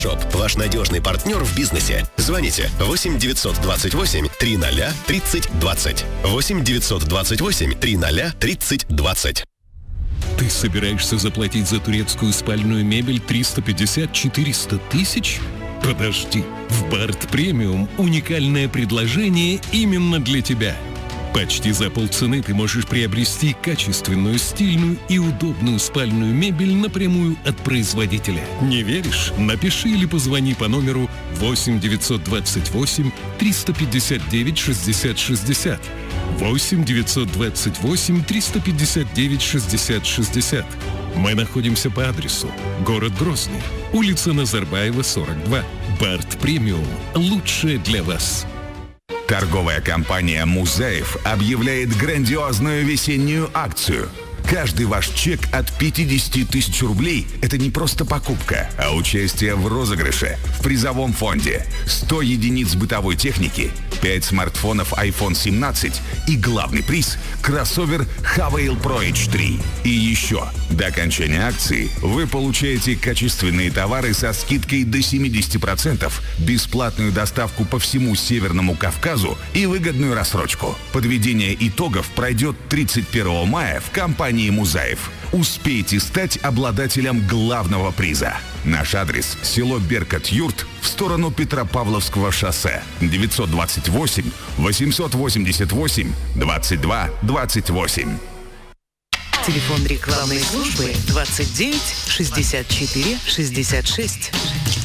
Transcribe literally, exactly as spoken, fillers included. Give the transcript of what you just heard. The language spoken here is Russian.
Шоп. Ваш надежный партнер в бизнесе. Звоните восемь девятьсот двадцать восемь триста тридцать двадцать. восемь девятьсот двадцать восемь триста тридцать двадцать. Ты собираешься заплатить за турецкую спальную мебель триста пятьдесят - четыреста тысяч? Подожди. В Барт Премиум уникальное предложение именно для тебя. Почти за полцены ты можешь приобрести качественную, стильную и удобную спальную мебель напрямую от производителя. Не веришь? Напиши или позвони по номеру восемь девятьсот двадцать восемь триста пятьдесят девять шестьдесят шестьдесят. восемь девятьсот двадцать восемь триста пятьдесят девять шестьдесят шестьдесят. Мы находимся по адресу: город Грозный, улица Назарбаева, сорок два. Барт Премиум. Лучшее для вас. Торговая компания «Музаев» объявляет грандиозную весеннюю акцию. Каждый ваш чек от пятьдесят тысяч рублей – это не просто покупка, а участие в розыгрыше в призовом фонде. сто единиц бытовой техники, пять смартфонов айфон семнадцать и главный приз – кроссовер Havail Pro эйч три. И еще, до окончания акции вы получаете качественные товары со скидкой до семьдесят процентов, бесплатную доставку по всему Северному Кавказу и выгодную рассрочку. Подведение итогов пройдет тридцать первого мая в компании «Музаев». Успейте стать обладателем главного приза. Наш адрес – село Беркат-Юрт в сторону Петропавловского шоссе. девятьсот двадцать восемь восемьсот восемьдесят восемь двадцать два двадцать восемь. Телефон рекламной службы двадцать девять шестьдесят четыре шестьдесят шесть.